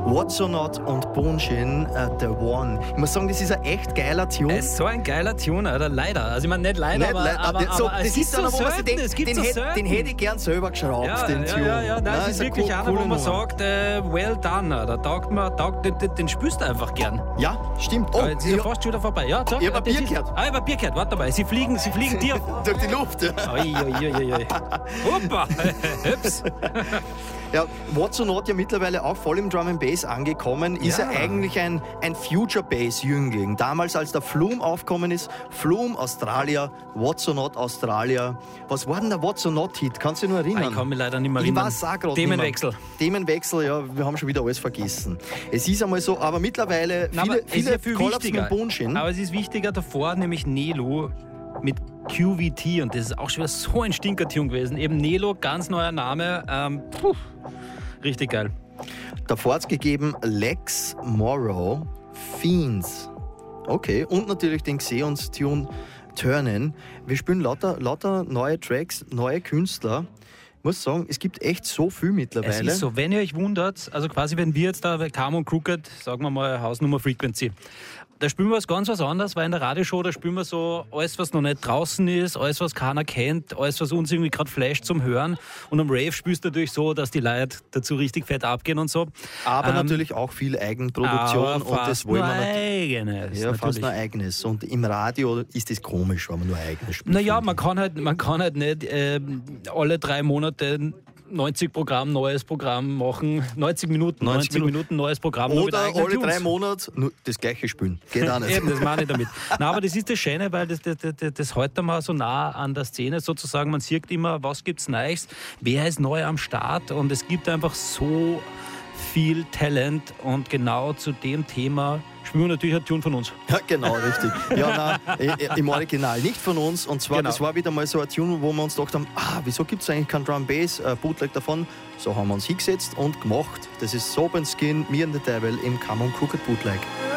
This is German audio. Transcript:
What's or Not und Bonshin, The One. Ich muss sagen, das ist ein echt geiler Tune. Es ist so ein geiler Tune, Alter. Leider. Also ich meine nicht leider, aber das ist so selten. Den hätte ich gern selber geschraubt, den Tune. Ja. Nein, das ist wirklich einer, wo man sagt, well done, Alter. Den spürst du einfach gern. Ja, stimmt. Oh, jetzt ist er fast schon wieder vorbei. Ja, sag, ich habe ein Bier gehört. Ich habe ein Bier gehört. Warte mal, sie fliegen dir. Durch die Luft. Ui. Hoppa. Hüps. Ja, What's or Not ja mittlerweile auch voll im Drum and Bass angekommen, ist ja eigentlich ein Future Bass Jüngling. Damals, als der Flume aufgekommen ist, Flume Australia, What's or Not Australia. Was war denn der What's or Not Hit? Kannst du dich nur erinnern? Ich kann mich leider nicht mehr erinnern. Ich weiß auch gerade Themenwechsel. Themenwechsel, ja, wir haben schon wieder alles vergessen. Es ist einmal so, aber mittlerweile viele Collabs mit Bonshin. Aber es ist wichtiger davor, nämlich Nelo mit QVT, und das ist auch schon wieder so ein Stinker-Tune gewesen. Eben Nelo, ganz neuer Name. Richtig geil. Davor hat es gegeben Lex Morrow, Fiends. Okay, und natürlich den Xeons-Tune Turnen. Wir spielen lauter neue Tracks, neue Künstler. Ich muss sagen, es gibt echt so viel mittlerweile. Es ist so, wenn ihr euch wundert, also quasi wenn wir jetzt da Camo und Crooked, sagen wir mal Hausnummer Frequency, da spielen wir ganz was anderes, weil in der Radioshow, da spielen wir so alles, was noch nicht draußen ist, alles, was keiner kennt, alles, was uns irgendwie gerade flasht zum Hören. Und am Rave spielst du natürlich so, dass die Leute dazu richtig fett abgehen und so. Aber natürlich auch viel Eigenproduktion. Und das wollen wir eigenes. Ja, fast nur eigenes. Und im Radio ist das komisch, wenn man nur eigenes spielt. Naja, man kann halt nicht alle 3 Monate 90 neues Programm machen, 90 Minuten neues Programm. Oder alle 3 Monate nur das gleiche spielen. Geht auch nicht. Eben, das meine ich damit. Nein, aber das ist das Schöne, weil das heute mal so nah an der Szene sozusagen, man sieht immer, was gibt's Neues, wer ist neu am Start, und es gibt einfach so viel Talent, und genau zu dem Thema spielen wir natürlich ein Tune von uns. Ja, genau, richtig. Ja, nein, im Original nicht von uns. Und zwar, Das war wieder mal so ein Tune, wo wir uns gedacht haben, wieso gibt es eigentlich kein Drum Bass Bootleg davon? So haben wir uns hingesetzt und gemacht. Das ist Soap and Skin, Me and the Devil im Come on Crooked Bootleg.